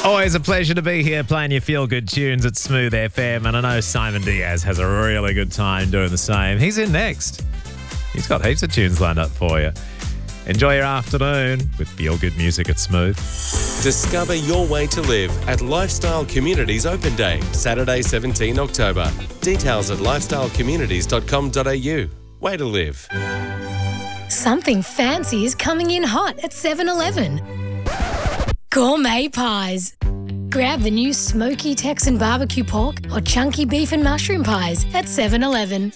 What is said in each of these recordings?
Always a pleasure to be here playing your feel-good tunes at Smooth FM. And I know Simon Diaz has a really good time doing the same. He's in next. He's got heaps of tunes lined up for you. Enjoy your afternoon with feel-good music at Smooth. Discover your way to live at Lifestyle Communities Open Day, Saturday 17 October. Details at lifestylecommunities.com.au. Way to live. Something fancy is coming in hot at 7-Eleven. Gourmet pies. Grab the new smoky Texan barbecue pork or chunky beef and mushroom pies at 7-Eleven.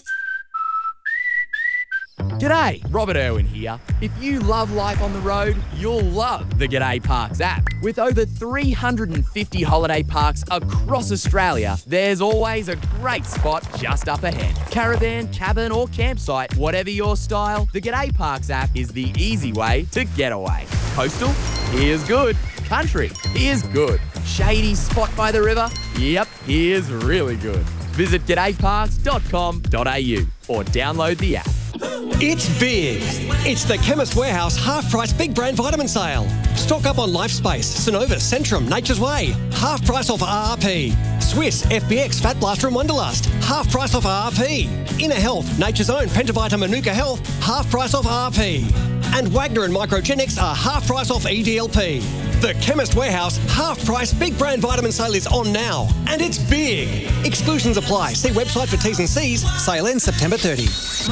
G'day, Robert Irwin here. If you love life on the road, you'll love the G'day Parks app. With over 350 holiday parks across Australia, there's always a great spot just up ahead. Caravan, cabin or campsite, whatever your style, the G'day Parks app is the easy way to get away. Coastal? Here's good. Country? Here's good. Shady spot by the river? Yep, here's really good. Visit g'dayparks.com.au or download the app. It's big. It's the Chemist Warehouse half-price big brand vitamin sale. Stock up on Lifespace, Synovus, Centrum, Nature's Way. Half price off RRP. Swiss, FBX, Fat Blaster and Wonderlust. Half price off RRP. Inner Health, Nature's Own, Pentavita Manuka Health. Half price off RRP. And Wagner and Microgenics are half price off EDLP. The Chemist Warehouse half-price big brand vitamin sale is on now. And it's big. Exclusions apply. See website for T's and C's. Sale ends September 30.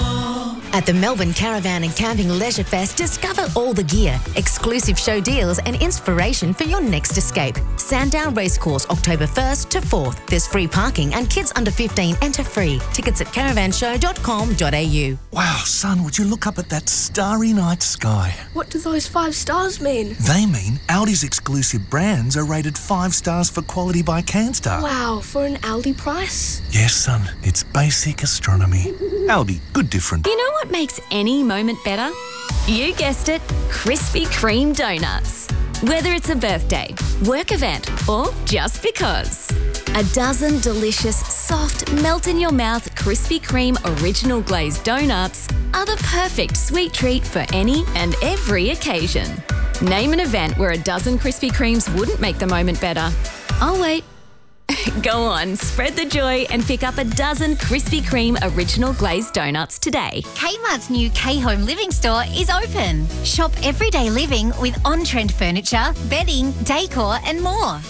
At the Melbourne Caravan and Camping Leisure Fest, discover all the gear, exclusive show deals and inspiration for your next escape. Sandown Racecourse, October 1st to 4th. There's free parking and kids under 15 enter free. Tickets at caravanshow.com.au. Wow, son, would you look up at that starry night sky? What do those 5 stars mean? They mean Audi's exclusive brands are rated 5 stars for quality by CanStar. Wow, for an Aldi price? Yes, son, it's basic astronomy. Aldi, good different. You know what makes any moment better? You guessed it, Krispy Kreme donuts. Whether it's a birthday, work event, or just because. A dozen delicious, soft, melt-in-your-mouth Krispy Kreme original glazed donuts are the perfect sweet treat for any and every occasion. Name an event where a dozen Krispy Kremes wouldn't make the moment better. I'll wait. Go on, spread the joy and pick up a dozen Krispy Kreme original glazed donuts today. Kmart's new K-Home Living store is open. Shop everyday living with on-trend furniture, bedding, decor and more.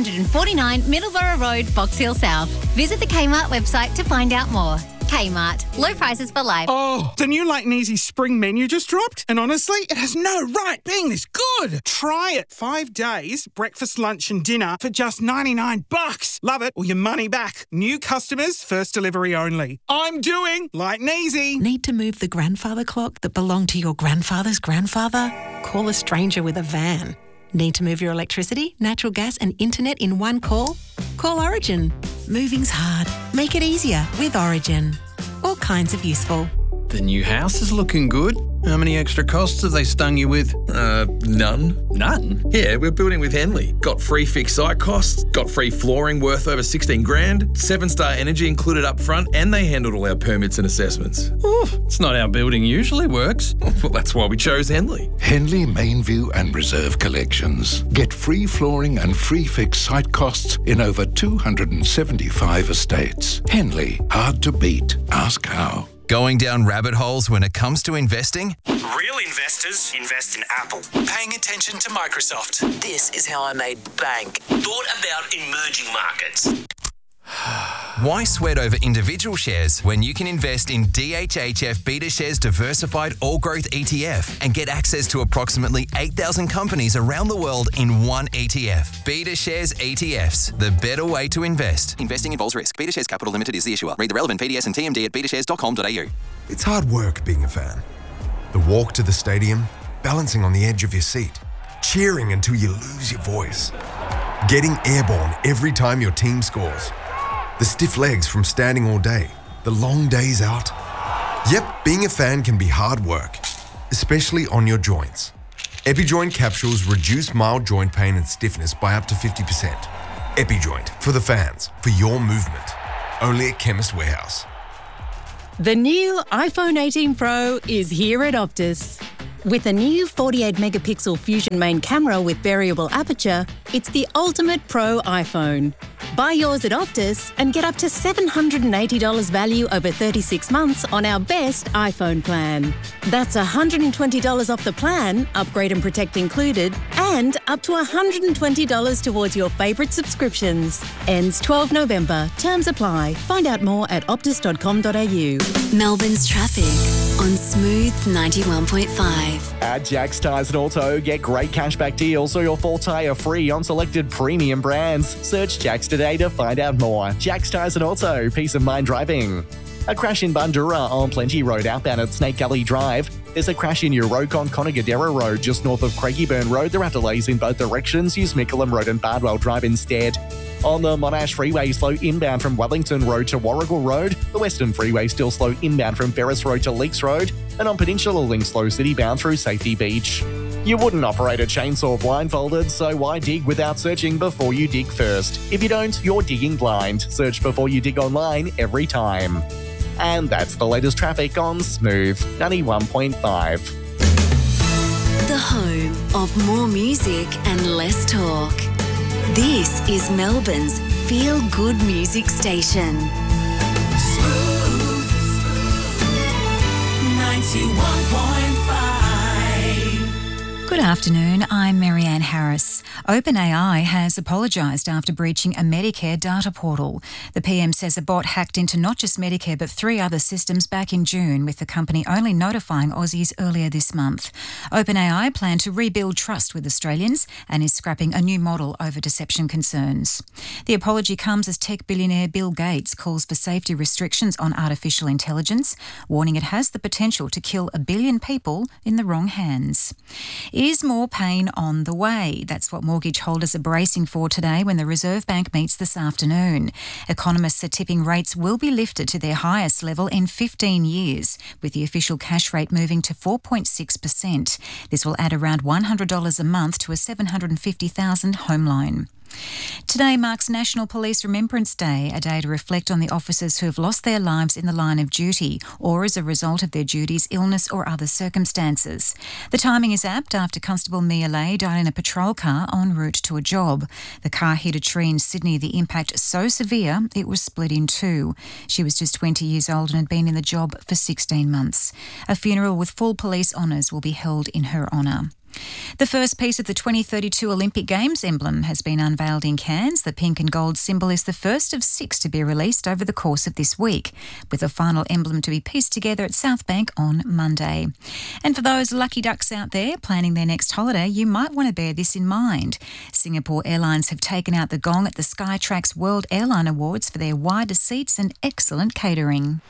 249 Middleborough Road, Box Hill South. Visit the Kmart website to find out more. Kmart. Low prices for life. Oh, the new Light and Easy spring menu just dropped. And honestly, it has no right being this good. Try it. 5 days, breakfast, lunch and dinner for just $99. Love it or your money back. New customers, first delivery only. I'm doing Light and Easy. Need to move the grandfather clock that belonged to your grandfather's grandfather? Call a stranger with a van. Need to move your electricity, natural gas and internet in one call? Call Origin. Moving's hard. Make it easier with Origin. All kinds of useful. The new house is looking good. How many extra costs have they stung you with? None. None? Yeah, we're building with Henley. Got free fixed site costs, got free flooring worth over 16 grand, 7-star energy included up front, and they handled all our permits and assessments. Ooh, it's not how building usually works. Well, that's why we chose Henley. Henley, Mainview and Reserve collections. Get free flooring and free fixed site costs in over 275 estates. Henley, hard to beat. Ask how. Going down rabbit holes when it comes to investing? Real investors invest in Apple. Paying attention to Microsoft. This is how I made bank. Thought about emerging markets. Why sweat over individual shares when you can invest in DHHF BetaShares Diversified All Growth ETF and get access to approximately 8,000 companies around the world in one ETF? BetaShares ETFs, the better way to invest. Investing involves risk. BetaShares Capital Limited is the issuer. Read the relevant PDS and TMD at betashares.com.au. It's hard work being a fan. The walk to the stadium, balancing on the edge of your seat, cheering until you lose your voice, getting airborne every time your team scores. The stiff legs from standing all day, the long days out. Yep, being a fan can be hard work, especially on your joints. EpiJoint capsules reduce mild joint pain and stiffness by up to 50%. EpiJoint, for the fans, for your movement. Only at Chemist Warehouse. The new iPhone 18 Pro is here at Optus. With a new 48-megapixel Fusion main camera with variable aperture, it's the ultimate pro iPhone. Buy yours at Optus and get up to $780 value over 36 months on our best iPhone plan. That's $120 off the plan, upgrade and protect included, and up to $120 towards your favourite subscriptions. Ends 12 November. Terms apply. Find out more at optus.com.au. Melbourne's traffic on Smooth 91.5. At Jack's Tyres and Auto, get great cashback deals so your full tyre free on selected premium brands. Search Jack's today to find out more. Jack's Tyres and Auto, peace of mind driving. A crash in Bundoora on Plenty Road outbound at Snake Gully Drive. There's a crash in Euroke on Connor-Gadara Road just north of Craigieburn Road. There are delays in both directions. Use Mickleham Road and Bardwell Drive instead. On the Monash Freeway, slow inbound from Wellington Road to Warrigal Road. The Western Freeway still slow inbound from Ferris Road to Leaks Road. And on Peninsula Link, slow citybound through Safety Beach. You wouldn't operate a chainsaw blindfolded, so why dig without searching before you dig first? If you don't, you're digging blind. Search before you dig online every time. And that's the latest traffic on Smooth 91.5. The home of more music and less talk. This is Melbourne's feel-good music station. Smooth 91.5. Good afternoon, I'm Marianne Harris. OpenAI has apologised after breaching a Medicare data portal. The PM says a bot hacked into not just Medicare but 3 other systems back in June, with the company only notifying Aussies earlier this month. OpenAI planned to rebuild trust with Australians and is scrapping a new model over deception concerns. The apology comes as tech billionaire Bill Gates calls for safety restrictions on artificial intelligence, warning it has the potential to kill 1 billion people in the wrong hands. Is more pain on the way? That's what mortgage holders are bracing for today when the Reserve Bank meets this afternoon. Economists are tipping rates will be lifted to their highest level in 15 years, with the official cash rate moving to 4.6%. This will add around $100 a month to a $750,000 home loan. Today marks National Police Remembrance Day, a day to reflect on the officers who have lost their lives in the line of duty or as a result of their duties, illness or other circumstances. The timing is apt after Constable Mia Lay died in a patrol car en route to a job. The car hit a tree in Sydney, the impact so severe it was split in two. She was just 20 years old and had been in the job for 16 months. A funeral with full police honours will be held in her honour. The first piece of the 2032 Olympic Games emblem has been unveiled in Cairns. The pink and gold symbol is the first of 6 to be released over the course of this week, with a final emblem to be pieced together at South Bank on Monday. And for those lucky ducks out there planning their next holiday, you might want to bear this in mind. Singapore Airlines have taken out the gong at the Skytrax World Airline Awards for their wider seats and excellent catering.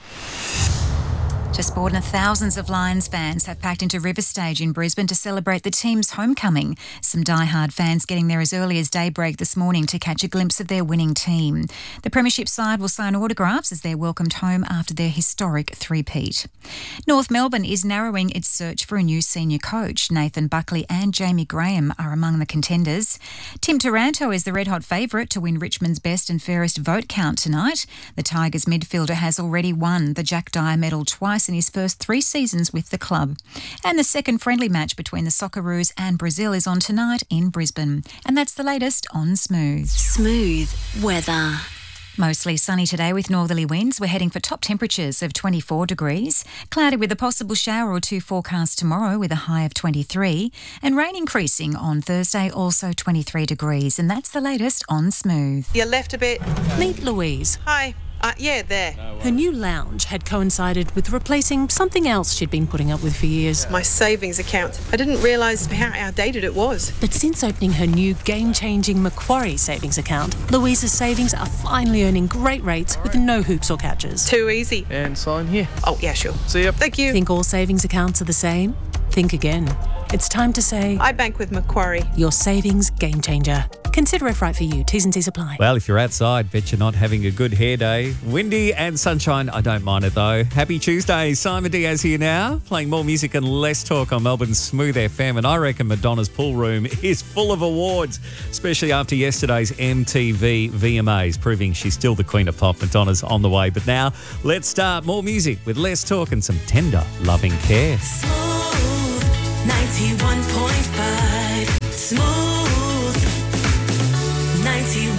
To sport, and thousands of Lions fans have packed into River Stage in Brisbane to celebrate the team's homecoming. Some die-hard fans getting there as early as daybreak this morning to catch a glimpse of their winning team. The Premiership side will sign autographs as they're welcomed home after their historic three-peat. North Melbourne is narrowing its search for a new senior coach. Nathan Buckley and Jamie Graham are among the contenders. Tim Taranto is the red-hot favourite to win Richmond's best and fairest vote count tonight. The Tigers midfielder has already won the Jack Dyer medal twice in his first 3 seasons with the club. And the second friendly match between the Socceroos and Brazil is on tonight in Brisbane. And that's the latest on Smooth. Smooth weather. Mostly sunny today with northerly winds. We're heading for top temperatures of 24 degrees. Cloudy with a possible shower or 2 forecast tomorrow with a high of 23. And rain increasing on Thursday, also 23 degrees. And that's the latest on Smooth. You left a bit. Meet Louise. Hi. Yeah, there. Her new lounge had coincided with replacing something else she'd been putting up with for years. My savings account. I didn't realise how outdated it was. But since opening her new game-changing Macquarie savings account, Louise's savings are finally earning great rates with no hoops or catches. Too easy. And sign here. Oh, yeah, sure. See ya. Thank you. Think all savings accounts are the same? Think again. It's time to say... I bank with Macquarie. Your savings game changer. Consider if right for you. T's and C's apply. Well, if you're outside, bet you're not having a good hair day. Windy and sunshine, I don't mind it though. Happy Tuesday. Simon Diaz here now, playing more music and less talk on Melbourne's Smooth FM. And I reckon Madonna's pool room is full of awards, especially after yesterday's MTV VMAs, proving she's still the queen of pop. Madonna's on the way. But now, let's start more music with less talk and some tender, loving care. Smooth 91.5 Smooth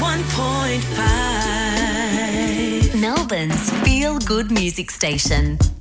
91.5 Melbourne's feel-good music station.